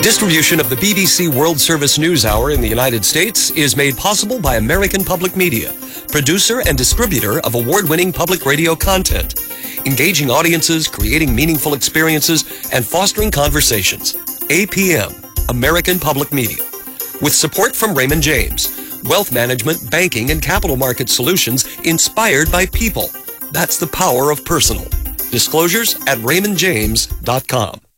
Distribution of the BBC World Service News Hour in the United States is made possible by American Public Media, producer and distributor of award-winning public radio content, engaging audiences, creating meaningful experiences, and fostering conversations. APM, American Public Media. With support from Raymond James, wealth management, banking, and capital market solutions inspired by people. That's the power of personal. Disclosures at raymondjames.com.